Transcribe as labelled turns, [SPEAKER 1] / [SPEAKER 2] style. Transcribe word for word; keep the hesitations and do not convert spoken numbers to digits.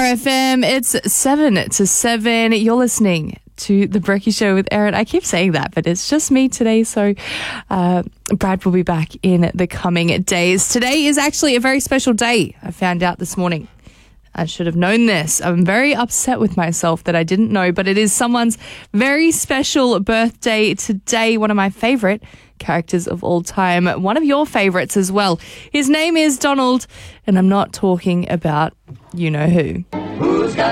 [SPEAKER 1] F M. It's seven to seven. You're listening to The Brekkie Show with Erin. I keep saying that, but it's just me today. So uh, Brad will be back in the coming days. Today is actually a very special day. I found out this morning. I should have known this. I'm very upset with myself that I didn't know, but it is someone's very special birthday today. One of my favorite characters of all time. One of your favorites as well. His name is Donald, and I'm not talking about you know who.